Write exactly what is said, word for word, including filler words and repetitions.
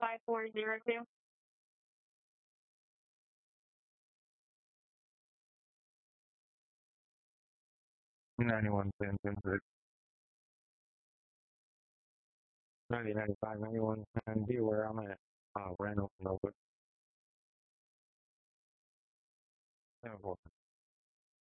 five four zero two. ninety-one, ten, ten, six. ninety, ninety-five, ninety-one, ninety, where I'm at. Uh, Randall, Nova. seven four.